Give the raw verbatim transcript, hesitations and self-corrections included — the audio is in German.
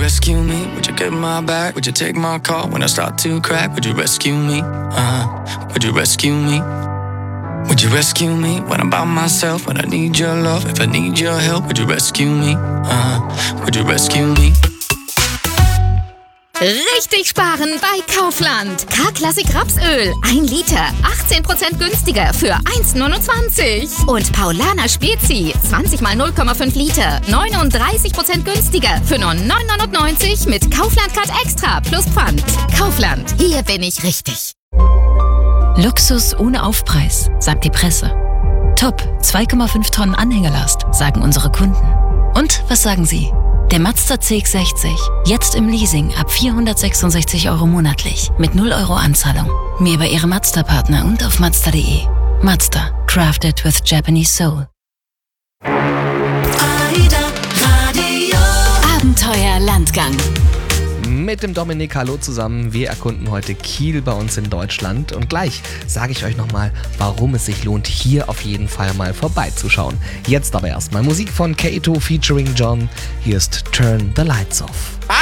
Rescue me, would you get my back? Would you take my call when I start to crack? Would you rescue me? Uh, would you rescue me? Would you rescue me when I'm by myself? When I need your love, if I need your help, would you rescue me? Uh, would you rescue me? Richtig sparen bei Kaufland. K-Klassik Rapsöl. ein Liter. achtzehn Prozent günstiger für eins neunundzwanzig. Und Paulaner Spezi. zwanzig mal null Komma fünf Liter. neununddreißig Prozent günstiger für nur neun neunundneunzig mit Kaufland Card Extra plus Pfand. Kaufland. Hier bin ich richtig. Luxus ohne Aufpreis, sagt die Presse. Top, zwei Komma fünf Tonnen Anhängerlast, sagen unsere Kunden. Und was sagen Sie? Der Mazda C X sechzig, jetzt im Leasing ab vierhundertsechsundsechzig Euro monatlich mit null Euro Anzahlung. Mehr bei Ihrem Mazda-Partner und auf Mazda punkt de. Mazda, crafted with Japanese soul. Abenteuer Landgang. Mit dem Dominik, hallo zusammen. Wir erkunden heute Kiel bei uns in Deutschland. Und gleich sage ich euch nochmal, warum es sich lohnt, hier auf jeden Fall mal vorbeizuschauen. Jetzt aber erstmal Musik von Kato featuring John. Hier ist Turn the Lights Off.